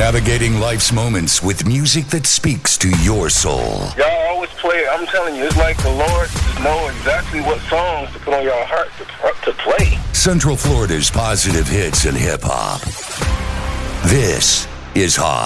Navigating life's moments with music that speaks to your soul. Y'all always play it. I'm telling you, it's like the Lord just know exactly what songs to put on your heart to play. Central Florida's positive hits and hip-hop. This is Hot.